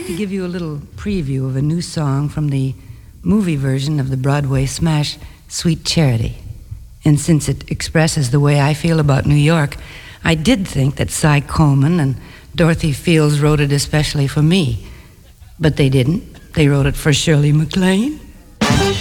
to give you a little preview of a new song from the movie version of the Broadway smash Sweet Charity. And since it expresses the way I feel about New York, I did think that Cy Coleman and Dorothy Fields wrote it especially for me. But they didn't. They wrote it for Shirley MacLaine.